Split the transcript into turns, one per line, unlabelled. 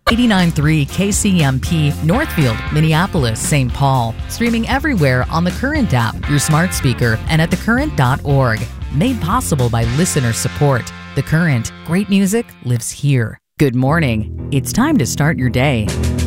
89.3 KCMP, Northfield, Minneapolis, St. Paul. Streaming everywhere on the Current app, your smart speaker, and at thecurrent.org. Made possible by listener support. The Current. Great music lives here. Good morning. It's time to start your day.